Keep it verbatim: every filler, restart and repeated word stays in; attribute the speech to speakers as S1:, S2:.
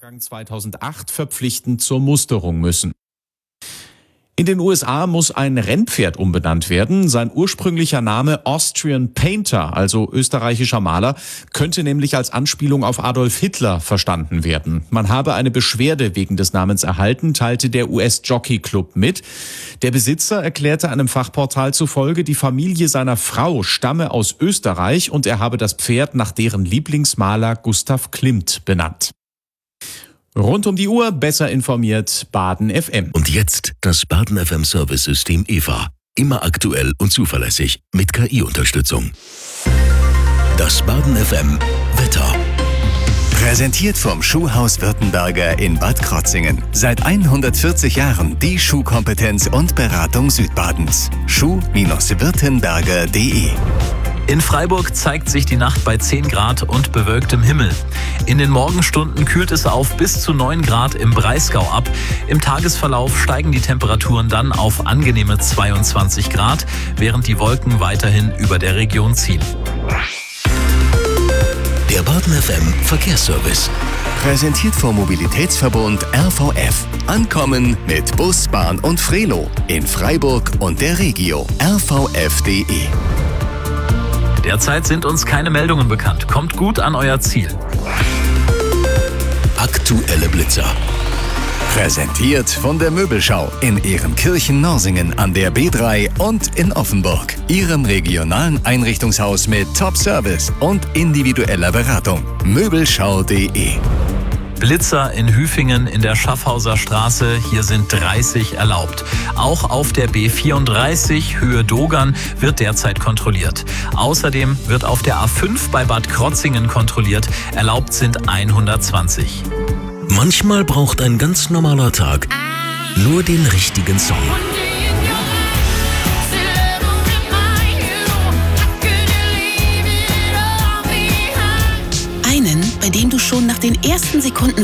S1: Jahrgang zweitausendacht verpflichtend zur Musterung müssen. In den U S A muss ein Rennpferd umbenannt werden. Sein ursprünglicher Name Austrian Painter, also österreichischer Maler, könnte nämlich als Anspielung auf Adolf Hitler verstanden werden. Man habe eine Beschwerde wegen des Namens erhalten, teilte der U S Jockey Club mit. Der Besitzer erklärte einem Fachportal zufolge, die Familie seiner Frau stamme aus Österreich und er habe das Pferd nach deren Lieblingsmaler Gustav Klimt benannt. Rund um die Uhr besser informiert Baden F M.
S2: Und jetzt das Baden F M Service-System E V A. Immer aktuell und zuverlässig mit K I-Unterstützung. Das Baden F M Wetter.
S3: Präsentiert vom Schuhhaus Württemberger in Bad Krotzingen. Seit hundertvierzig Jahren die Schuhkompetenz und Beratung Südbadens. schuh Württemberger punkt de.
S4: In Freiburg zeigt sich die Nacht bei zehn Grad und bewölktem Himmel. In den Morgenstunden kühlt es auf bis zu neun Grad im Breisgau ab. Im Tagesverlauf steigen die Temperaturen dann auf angenehme zweiundzwanzig Grad, während die Wolken weiterhin über der Region ziehen.
S2: Der Baden F M Verkehrsservice.
S3: Präsentiert vom Mobilitätsverbund R V F. Ankommen mit Bus, Bahn und Frelo. In Freiburg und der Regio. r v f punkt de.
S4: Derzeit sind uns keine Meldungen bekannt. Kommt gut an euer Ziel.
S2: Aktuelle Blitzer.
S3: Präsentiert von der Möbelschau in Ehrenkirchen-Norsingen an der B drei und in Offenburg. Ihrem regionalen Einrichtungshaus mit Top-Service und individueller Beratung. möbelschau punkt de.
S4: Blitzer in Hüfingen in der Schaffhauser Straße, hier sind dreißig erlaubt. Auch auf der B vierunddreißig Höhe Dogern wird derzeit kontrolliert. Außerdem wird auf der A fünf bei Bad Krotzingen kontrolliert, erlaubt sind hundertzwanzig.
S2: Manchmal braucht ein ganz normaler Tag nur den richtigen Song.
S5: Einen, bei dem du schon nach den ersten Sekunden